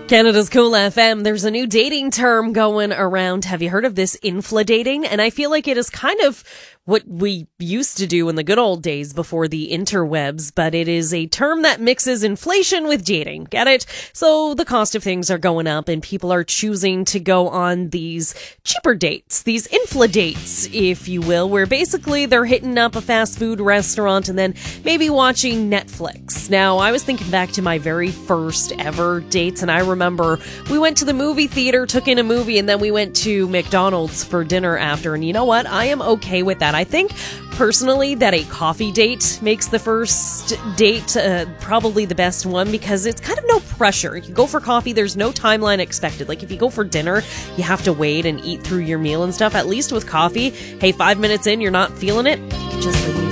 Canada's Cool FM. There's a new dating term going around. Have you heard of this infladating? And I feel like it is kind of what we used to do in the good old days before the interwebs, but it is a term that mixes inflation with dating. Get it? So the cost of things are going up and people are choosing to go on these cheaper dates, these infladates, if you will, where basically they're hitting up a fast food restaurant and then maybe watching Netflix. Now, I was thinking back to my very first ever dates, and I remember we went to the movie theater, took in a movie, and then we went to McDonald's for dinner after. And you know what? I am okay with that. I think personally that a coffee date makes the first date probably the best one, because it's kind of no pressure. You go for coffee, there's no timeline expected. Like if you go for dinner, you have to wait and eat through your meal and stuff. At least with coffee, hey, 5 minutes in, you're not feeling it, you can just leave.